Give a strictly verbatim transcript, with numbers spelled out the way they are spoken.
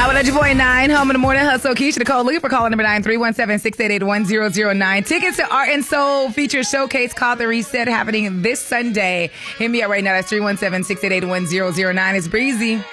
I will let your boy nine home in the morning. Hustle Keisha Nicole Lee for calling number nine three one seven six eight eight one zero zero nine. Tickets to Art and Soul feature showcase called The Reset happening this Sunday. Hit me up right now. That's three one seven six eight eight one zero zero nine. It's Breezy.